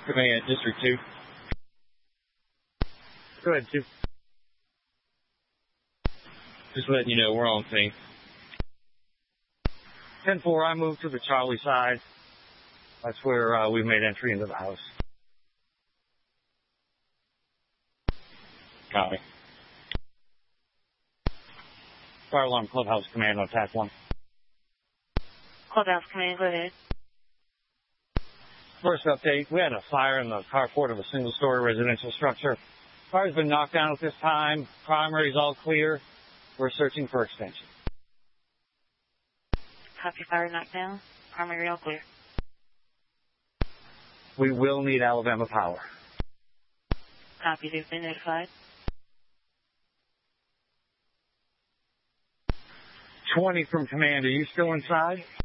Command, District 2. Go ahead, 2. Just letting you know we're on scene. 10-4, I moved to the Charlie side. That's where we made entry into the house. Copy. Fire alarm, Clubhouse Command on attack 1. Clubhouse Command, go ahead. First update, we had a fire in the carport of a single-story residential structure. Fire's been knocked down at this time. Primary's all clear. We're searching for extension. Copy, fire knocked down. Primary all clear. We will need Alabama power. Copy, they've been notified. 20 from command, are you still inside?